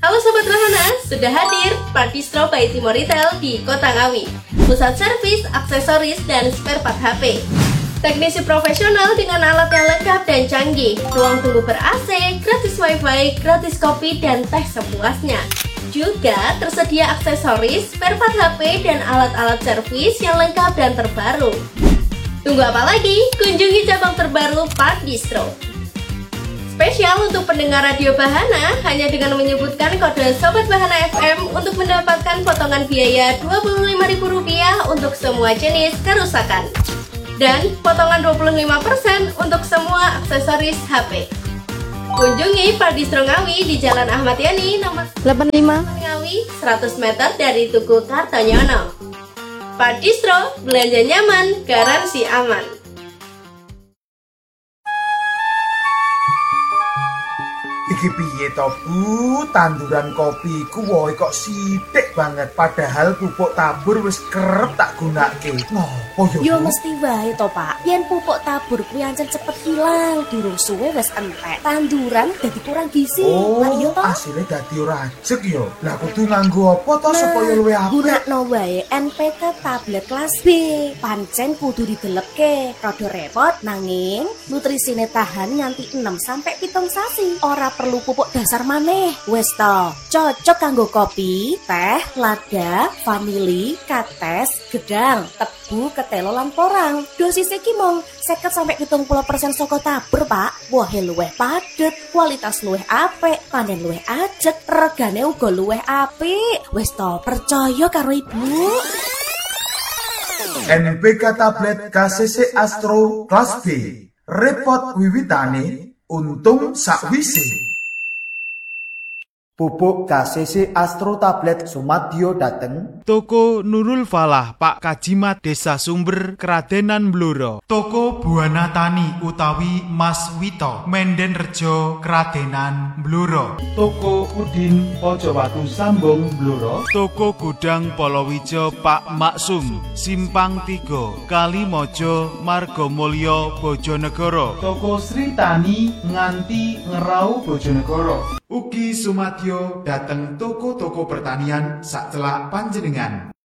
Halo Sobat Bahana, sudah hadir Part Distro by Timo Retail di Kota Ngawi. Pusat servis, aksesoris, dan spare part HP. Teknisi profesional dengan alat yang lengkap dan canggih. Ruang tunggu ber-AC, gratis wifi, gratis kopi, dan teh sepuasnya. Juga tersedia aksesoris, spare part HP, dan alat-alat servis yang lengkap dan terbaru. Tunggu apa lagi? Kunjungi cabang terbaru Part Distro. Spesial untuk pendengar Radio Bahana, hanya dengan menyebutkan kode Sobat Bahana FM untuk mendapatkan potongan biaya Rp25.000 untuk semua jenis kerusakan. Dan potongan 25% untuk semua aksesoris HP. Kunjungi Part Distro Ngawi di Jalan Ahmad Yani nomor 85 Ngawi, 100 meter dari Tugu Kartonyono. Part Distro, belanja nyaman, garansi aman. Iki piye to Bu, tanduran kopi ku woe kok sithik banget padahal pupuk tabur wis kerep tak gunake. Ngopo yo mesti wae to Pak, yen pupuk tabur kuwi ancen cepet hilang, durung suwe wis entek. Tanduran dadi kurang gizi. Lah iya to? Asile dadi ora ajeg yo. Lah kudu nganggo apa to supaya luwih apik? Gunakno wae NPK tablet kelas B. Pancen kudu didelepke, rada repot nanging nutrisine tahan nganti 6 sampai 7 sasi. Ora perlu pupuk dasar maneh. Wes to, cocok kanggo kopi, teh, lada, vanili, kates, gedang, tebu, ketelo lan porang. Dosis iki mung 50 sampai 70% saka tabur, Pak. Wohe luwih padet, kualitas luwih apik, panen luwih ajeg, regane uga luwih apik. Wes to, percaya karo Ibu. NPK tablet KCC Astro kelas B. Repot wiwitane, untung sakwise. Pupuk KCC Astro Tablet Sumadyo dateng Toko Nurul Falah Pak Kajimat Desa Sumber Kradenan Blora. Toko Buana Tani utawi Mas Wito Menden Rejo Kradenan Blora. Toko Udin Pojowatu Sambung Blora. Toko Gudang Polowijo Pak Maksum Simpang 3 Kalimojo Margomulyo Bojonegoro. Toko Sri Tani nganti Ngerau Bojonegoro. Ugi Sumadyo dateng toko-toko pertanian sak celak panjenengan.